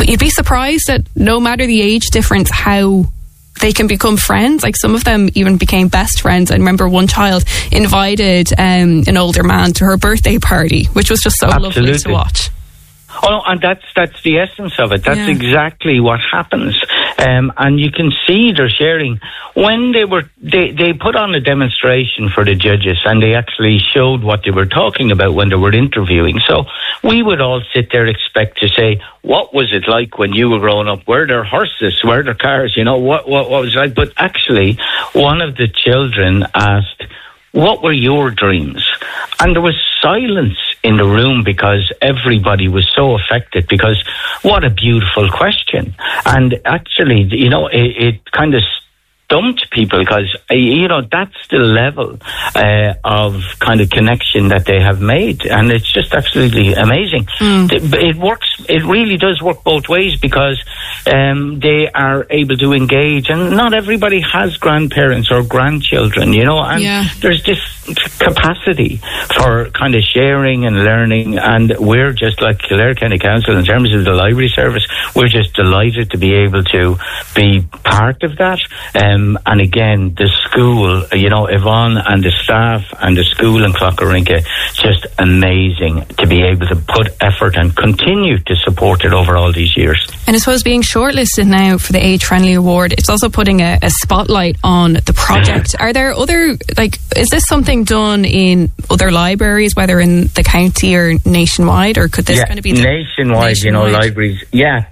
But you'd be surprised that no matter the age difference, how they can become friends. Like, some of them even became best friends. I remember one child invited an older man to her birthday party, which was just so lovely to watch. Oh, and that's the essence of it. That's exactly what happens. And you can see they're sharing. When they put on a demonstration for the judges, and they actually showed what they were talking about when they were interviewing. So we would all sit there expect to say, what was it like when you were growing up? Were there horses? Were there cars? You know, what was it like? But actually, one of the children asked, what were your dreams? And there was silence in the room because everybody was so affected, because what a beautiful question. And actually, you know, it kind of stumped people, because, you know, that's the level of kind of connection that they have made. And it's just absolutely amazing. It works. It really does work both ways, because they are able to engage, and not everybody has grandparents or grandchildren, you know, and there's this capacity for kind of sharing and learning. And we're just like Kildare County Council in terms of the library service. We're just delighted to be able to be part of that. And again, the school, you know, Yvonne and the staff and the school in Clougharinka, just amazing to be able to put effort and continue to support it over all these years. And I suppose being shortlisted now for the Age Friendly Award, it's also putting a spotlight on the project. Are there other, like, is this something done in other libraries, whether in the county or nationwide, or could this kind of be nationwide? You know, libraries. Yeah,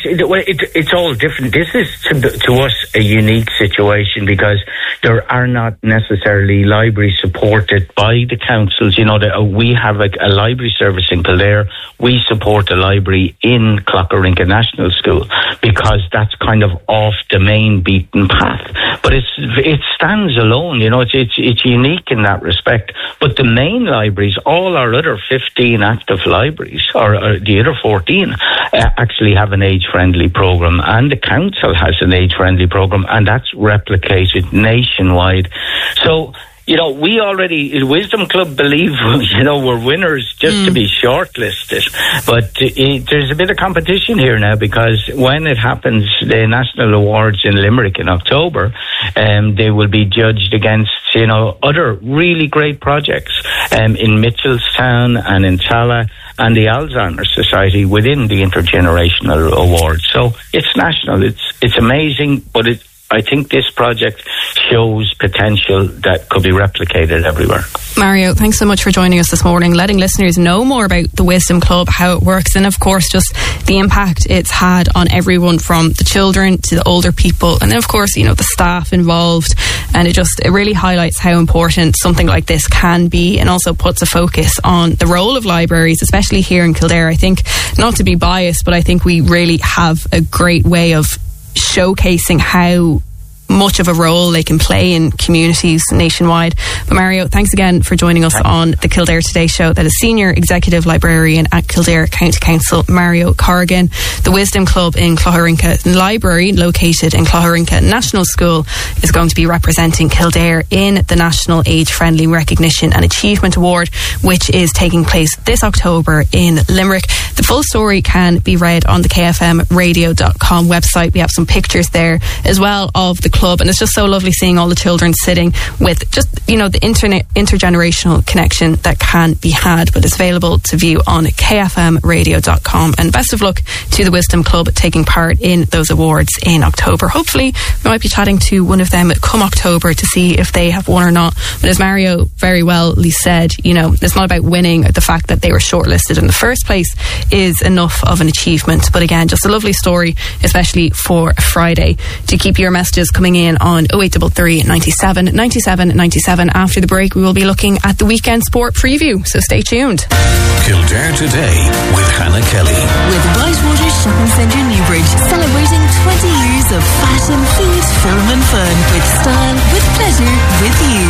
it's all different. This is to us a unique situation, because there are not necessarily libraries supported by the councils. You know, we have a library service in Kildare. We support a library in Clougharinka National School, because that's kind of off the main beaten path. But it stands alone. You know, it's unique in that respect. But the main libraries, all our other 15 active libraries, or the other 14, actually have an age-friendly program, and the council has an age-friendly program, and that's replicated nationwide. So, you know, we already, Wisdom Club, believe, you know, we're winners just to be shortlisted. But there's a bit of competition here now, because when it happens, the National Awards in Limerick in October, they will be judged against, you know, other really great projects in Mitchellstown and in Tala, and the Alzheimer's Society within the Intergenerational Awards. So it's national. It's amazing, but I think this project shows potential that could be replicated everywhere. Mario, thanks so much for joining us this morning, letting listeners know more about the Wisdom Club, how it works, and of course just the impact it's had on everyone, from the children to the older people, and then of course, you know, the staff involved. And it really highlights how important something like this can be, and also puts a focus on the role of libraries, especially here in Kildare. I think, not to be biased, but I think we really have a great way of showcasing how much of a role they can play in communities nationwide. But Mario, thanks again for joining us on the Kildare Today show. That is Senior Executive Librarian at Kildare County Council, Mario Corrigan. The Wisdom Club in Clougharinka Library, located in Clougharinka National School, is going to be representing Kildare in the National Age Friendly Recognition and Achievement Award, which is taking place this October in Limerick. The full story can be read on the kfmradio.com website. We have some pictures there as well of the club, and it's just so lovely seeing all the children sitting with just, you know, the intergenerational connection that can be had. But it's available to view on kfmradio.com. And best of luck to the Wisdom Club taking part in those awards in October. Hopefully we might be chatting to one of them come October to see if they have won or not. But as Mario very well said, you know, it's not about winning. The fact that they were shortlisted in the first place is enough of an achievement. But again, just a lovely story, especially for Friday. To keep your messages coming in on 0833 97 97 97. After the break, we will be looking at the weekend sport preview, so stay tuned. Kildare Today with Hannah Kelly. With Whitewater Shopping Centre Newbridge, celebrating 20 years of fashion, food, film and fun, with style, with pleasure, with you.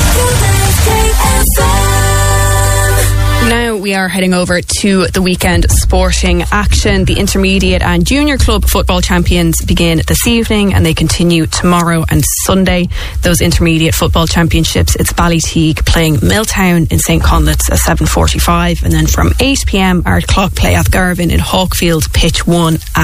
Now we are heading over to the weekend sporting action. The intermediate and junior club football champions begin this evening, and they continue tomorrow and Sunday. Those intermediate football championships, it's Ballyteague playing Milltown in St. Conleth's at 7:45, and then from 8 p.m. Ard Clock play Athgarvin in Hawkfield, pitch 1